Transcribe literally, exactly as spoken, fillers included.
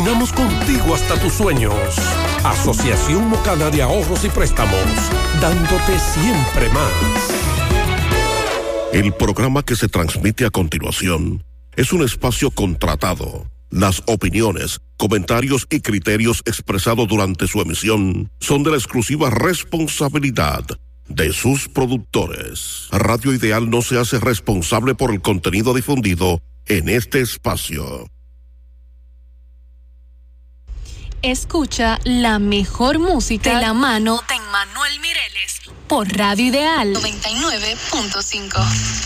Caminamos contigo hasta tus sueños. Asociación Mocana de Ahorros y Préstamos, dándote siempre más. El programa que se transmite a continuación es un espacio contratado. Las opiniones, comentarios y criterios expresados durante su emisión son de la exclusiva responsabilidad de sus productores. Radio Ideal no se hace responsable por el contenido difundido en este espacio. Escucha la mejor música de la mano de Emmanuel Mireles por Radio Ideal noventa y nueve punto cinco.